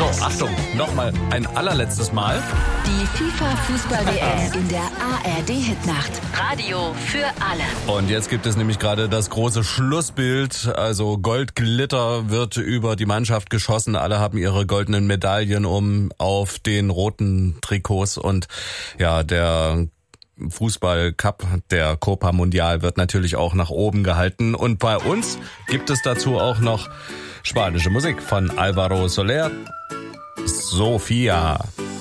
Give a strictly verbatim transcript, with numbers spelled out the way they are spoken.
So, Achtung, nochmal ein allerletztes Mal. Die FIFA-Fußball-W M in der A R D-Hitnacht. Radio für alle. Und jetzt gibt es nämlich gerade das große Schlussbild. Also Goldglitter wird über die Mannschaft geschossen. Alle haben ihre goldenen Medaillen um auf den roten Trikots. Und ja, der Fußball-Cup, der Copa Mundial, wird natürlich auch nach oben gehalten. Und bei uns gibt es dazu auch noch spanische Musik von Alvaro Soler. Sofia.